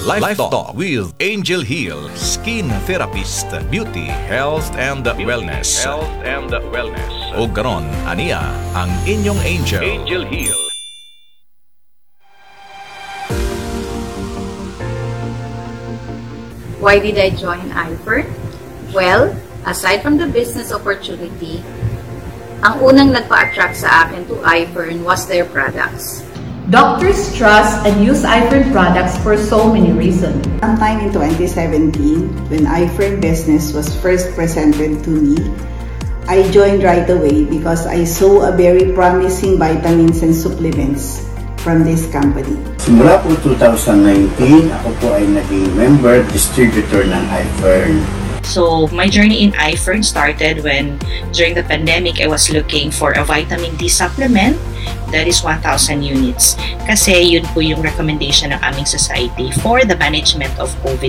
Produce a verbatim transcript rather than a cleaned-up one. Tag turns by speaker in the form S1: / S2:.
S1: Life Talk with Angel Hill, Skin Therapist, Beauty, Health and Wellness.
S2: Health and Wellness.
S1: O karon, aniya ang inyong Angel.
S2: Angel Hill.
S3: Why did I join iFern? Well, aside from the business opportunity, ang unang nagpa-attract sa akin to iFern was their products.
S4: Doctors trust and use iFern products for so many reasons.
S5: Sometime in twenty seventeen, when iFern business was first presented to me, I joined right away because I saw a very promising vitamins and supplements from this company.
S6: Simula po two thousand nineteen, ako po ay naging member distributor ng iFern.
S7: So my journey in iFern started when during the pandemic I was looking for a vitamin D supplement that is one thousand units. Kasi yun po yung recommendation ng aming society for the management of COVID